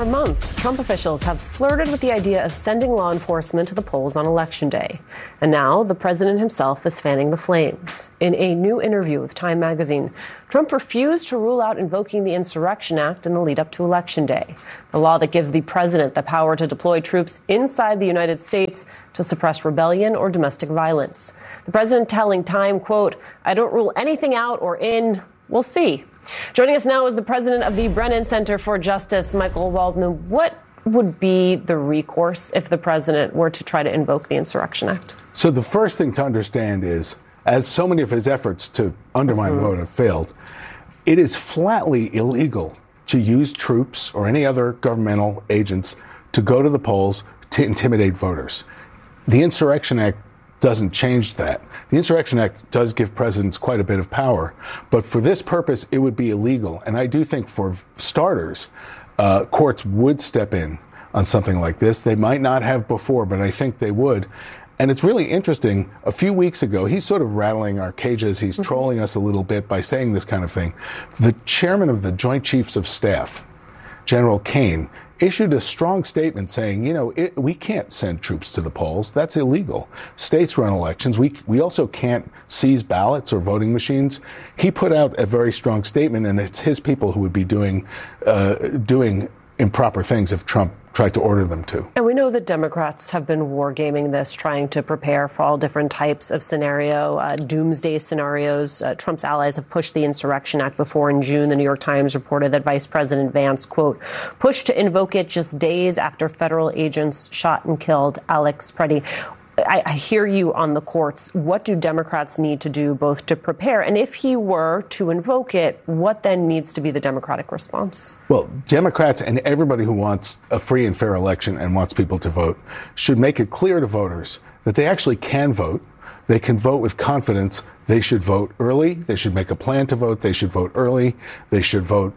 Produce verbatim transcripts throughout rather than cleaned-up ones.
more months, Trump officials have flirted with the idea of sending law enforcement to the polls on Election Day. And now the president himself is fanning the flames. In a new interview with Time magazine, Trump refused to rule out invoking the Insurrection Act in the lead up to Election Day, the law that gives the president the power to deploy troops inside the United States to suppress rebellion or domestic violence. The president telling Time, quote, "I don't rule anything out or in. We'll see." Joining us now is the president of the Brennan Center for Justice, Michael Waldman. What would be the recourse if the president were to try to invoke the Insurrection Act? So the first thing to understand is, as so many of his efforts to undermine mm-hmm. the vote have failed, it is flatly illegal to use troops or any other governmental agents to go to the polls to intimidate voters. The Insurrection Act doesn't change that. The Insurrection Act does give presidents quite a bit of power, but for this purpose, it would be illegal. And I do think, for starters, uh, courts would step in on something like this. They might not have before, but I think they would. And it's really interesting. A few weeks ago, he's sort of rattling our cages. He's mm-hmm. trolling us a little bit by saying this kind of thing. The chairman of the Joint Chiefs of Staff, General Kane, issued a strong statement saying, you know, it, we can't send troops to the polls. That's illegal. States run elections. We we also can't seize ballots or voting machines. He put out a very strong statement, and it's his people who would be doing uh, doing improper things if Trump tried to order them to. And we know that Democrats have been wargaming this, trying to prepare for all different types of scenario, uh, doomsday scenarios. Uh, Trump's allies have pushed the Insurrection Act before. In June, the New York Times reported that Vice President Vance, quote, pushed to invoke it just days after federal agents shot and killed Alex Preddy. I, I hear you on the courts. What do Democrats need to do both to prepare? And if he were to invoke it, what then needs to be the Democratic response? Well, Democrats and everybody who wants a free and fair election and wants people to vote should make it clear to voters that they actually can vote. They can vote with confidence. They should vote early. They should make a plan to vote. They should vote early. They should vote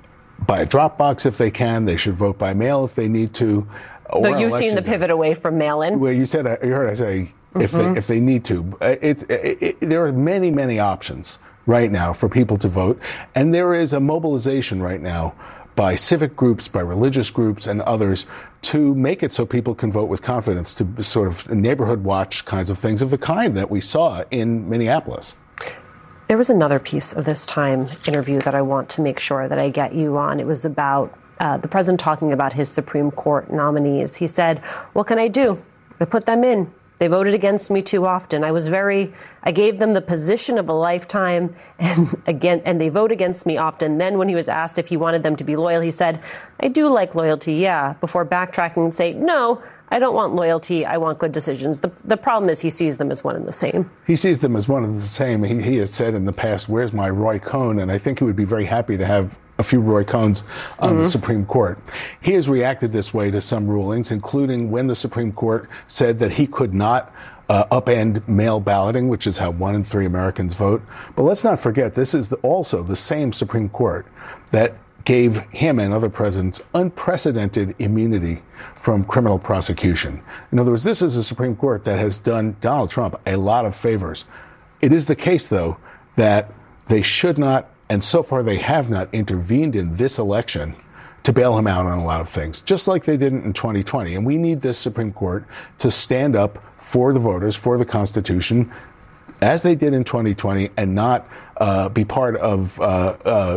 by a drop box if they can. They should vote by mail if they need to. Though you've seen the pivot away from mail-in. Well, you said, you heard I say, if mm-hmm. they if they need to. It, it, it, there are many, many options right now for people to vote. And there is a mobilization right now by civic groups, by religious groups and others to make it so people can vote with confidence, to sort of neighborhood watch kinds of things of the kind that we saw in Minneapolis. There was another piece of this Time interview that I want to make sure that I get you on. It was about Uh, the president talking about his Supreme Court nominees. He said, what can I do? I put them in. They voted against me too often. I was very, I gave them the position of a lifetime, and again, and they vote against me often. Then when he was asked if he wanted them to be loyal, he said, I do like loyalty, yeah, before backtracking and say, no, I don't want loyalty. I want good decisions. The, the problem is he sees them as one and the same. He sees them as one and the same. He, he has said in the past, where's my Roy Cohn? And I think he would be very happy to have a few Roy Cohns on mm-hmm. the Supreme Court. He has reacted this way to some rulings, including when the Supreme Court said that he could not uh, upend mail balloting, which is how one in three Americans vote. But let's not forget, this is the, also the same Supreme Court that gave him and other presidents unprecedented immunity from criminal prosecution. In other words, this is a Supreme Court that has done Donald Trump a lot of favors. It is the case, though, that they should not, and so far they have not, intervened in this election to bail him out on a lot of things, just like they didn't in twenty twenty. And we need this Supreme Court to stand up for the voters, for the Constitution, as they did in twenty twenty, and not uh, be part of uh, uh,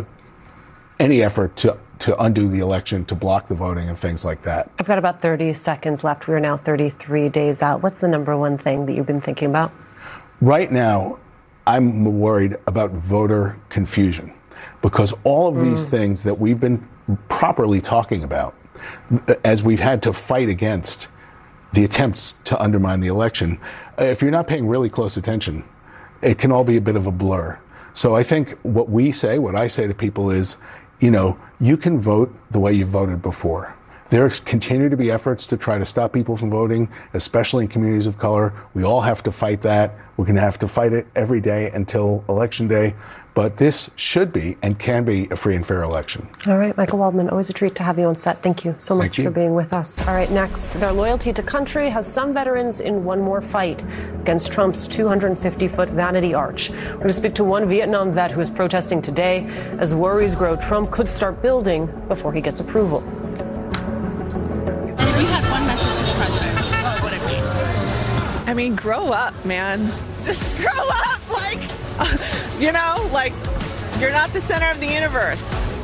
any effort to to undo the election, to block the voting and things like that. I've got about thirty seconds left. We are now thirty-three days out. What's the number one thing that you've been thinking about? Right now, I'm worried about voter confusion, because all of mm. these things that we've been properly talking about, as we've had to fight against the attempts to undermine the election, if you're not paying really close attention, it can all be a bit of a blur. So I think what we say, what I say to people is, you know, you can vote the way you voted before. There continue to be efforts to try to stop people from voting, especially in communities of color. We all have to fight that. We're going to have to fight it every day until Election Day. But this should be and can be a free and fair election. All right, Michael Waldman, always a treat to have you on set. Thank you so much for being with us. All right, next, their loyalty to country has some veterans in one more fight against Trump's two hundred fifty foot vanity arch. We're going to speak to one Vietnam vet who is protesting today as worries grow Trump could start building before he gets approval. mean, grow up, man. Just grow up. Like, you know, like, you're not the center of the universe.